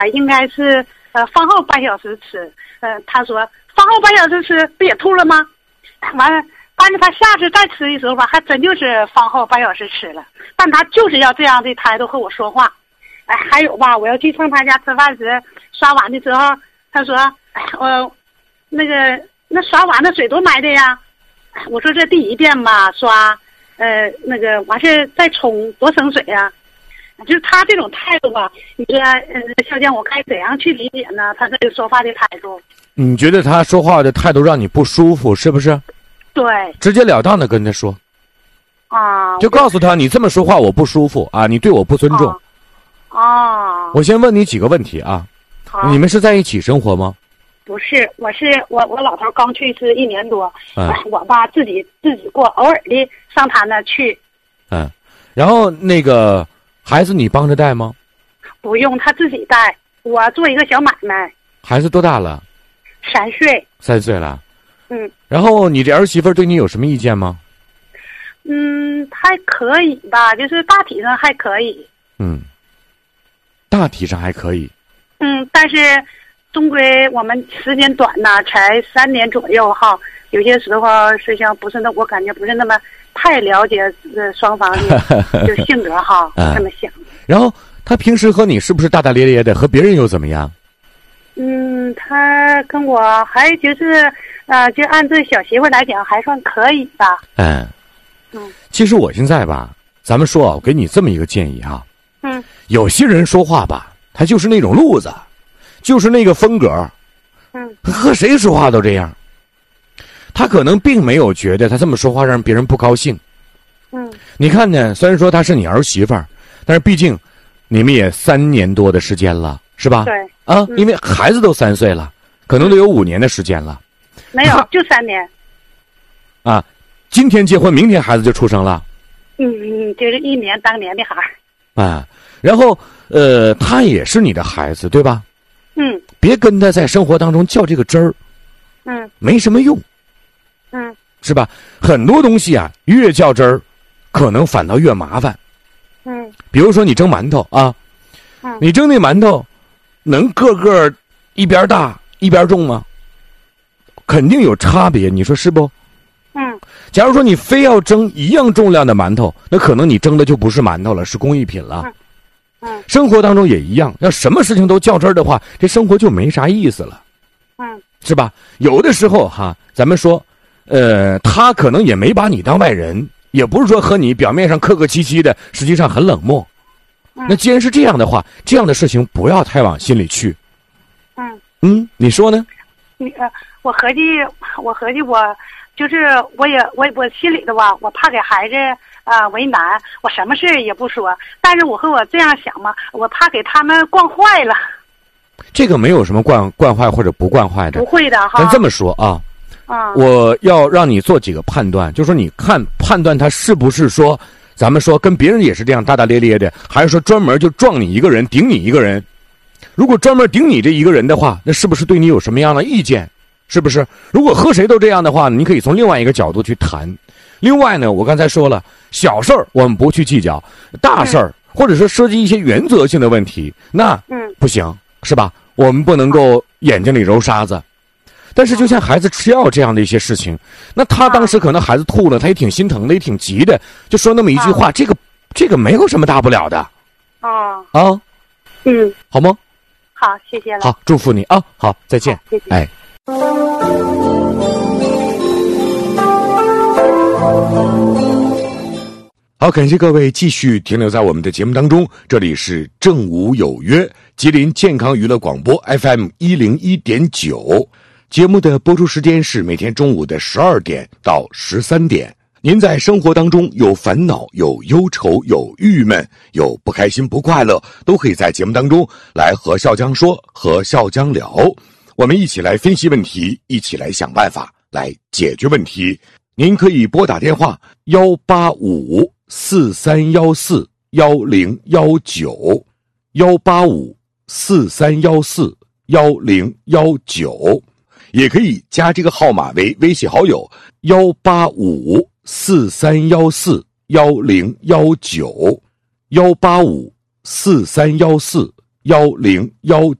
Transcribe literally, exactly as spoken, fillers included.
应该是呃饭后半小时吃。呃，他说饭后半小时吃不也吐了吗？完了，但是他下次再吃的时候吧，还真就是饭后半小时吃了。但他就是要这样的态度和我说话。哎，还有吧，我要去上他家吃饭时，刷碗的时候，他说：“哎，我那个那刷碗的水多买的呀？”我说：“这第一遍吧，刷，呃，那个完事再冲，多省水呀。”就是他这种态度吧，你说，呃，小江，我该怎样去理解呢？他这个说话的态度。 你觉得他说话的态度让你不舒服，是不是？ 对。 直截了当的跟他说。 啊。 就告诉他，你这么说话我不舒服啊，你对我不尊重。 哦。 我先问你几个问题啊。 好。 你们是在一起生活吗？ 不是，我是我我老头刚去世一年多， 嗯， 我吧自己自己过，偶尔的上他那去。 嗯，然后那个孩子你帮着带吗？ 不用，他自己带。我做一个小买卖。 孩子多大了？ 三岁。 三岁了。 嗯。 然后你这儿媳妇对你有什么意见吗？ 嗯，还可以吧，就是大体上还可以。 嗯。大体上还可以。 嗯，但是终归我们时间短呐，才三年左右哈，有些时候实际上不是那，我感觉不是那么太了解呃双方的就性格哈， 嗯、 这么想。 然后他平时和你是不是大大咧咧的？和别人又怎么样？ 嗯，他跟我还就是呃，就按这小媳妇来讲，还算可以吧。 嗯。 嗯。 其实我现在吧，咱们说啊，我给你这么一个建议哈。 嗯。 有些人说话吧，他就是那种路子，就是那个风格。 嗯。 和谁说话都这样。他可能并没有觉得他这么说话让别人不高兴。 嗯。 你看呢？虽然说他是你儿媳妇儿，但是毕竟你们也三年多的时间了，是吧？ 对。 啊， 嗯、 因为孩子都三岁了，可能都有五年的时间了。 没有，就三年。 啊，今天结婚，明天孩子就出生了。 嗯嗯，就是一年当年的孩儿。 啊，然后呃，他也是你的孩子，对吧？ 嗯。 别跟他在生活当中较这个真儿。 嗯。 没什么用。 嗯。 是吧？很多东西啊，越较真儿，可能反倒越麻烦。 嗯。 比如说你蒸馒头啊， 嗯， 你蒸那馒头，能个个一边大一边重吗？肯定有差别，你说是不？ 嗯。 假如说你非要蒸一样重量的馒头，那可能你蒸的就不是馒头了，是工艺品了。 嗯。嗯。 生活当中也一样，要什么事情都较真儿的话，这生活就没啥意思了。 嗯。 是吧？有的时候哈，咱们说，呃，他可能也没把你当外人，也不是说和你表面上客客气气的，实际上很冷漠。 嗯、 那既然是这样的话，这样的事情不要太往心里去。 嗯。 嗯，你说呢？ 你呃，我合计，我合计我，就是我也我我心里的吧，我怕给孩子啊、呃、为难，我什么事也不说。但是我和我这样想嘛，我怕给他们惯坏了。 这个没有什么惯惯坏或者不惯坏的， 不会的哈。 咱这么说啊， 啊、嗯， 我要让你做几个判断，就是说你看判断他是不是说，咱们说跟别人也是这样大大咧咧的，还是说专门就撞你一个人，顶你一个人？如果专门顶你这一个人的话，那是不是对你有什么样的意见？是不是？如果和谁都这样的话，你可以从另外一个角度去谈。另外呢，我刚才说了，小事儿我们不去计较，大事儿、嗯、或者说涉及一些原则性的问题，那嗯不行，是吧？我们不能够眼睛里揉沙子。但是就像孩子吃药这样的一些事情，那他当时可能孩子吐了，他也挺心疼的，也挺急的，就说那么一句话，这个这个没有什么大不了的。 哦。 啊。 嗯。 好吗？ 好，谢谢了。 好，祝福你啊！好，再见。 谢谢。 哎。好，感谢各位继续停留在我们的节目当中，这里是正午有约，吉林健康娱乐广播 F M 一零一点九，节目的播出时间是每天中午的十二点到十三点。您在生活当中有烦恼、有忧愁、有郁闷、有不开心、不快乐，都可以在节目当中来和笑江说，和笑江聊，我们一起来分析问题，一起来想办法来解决问题。您可以拨打电话幺八五四三幺四幺零幺九，幺八五四三幺四幺零幺九，也可以加这个号码为微信好友幺八五四三幺四幺零幺九，幺八五四三幺四幺零幺。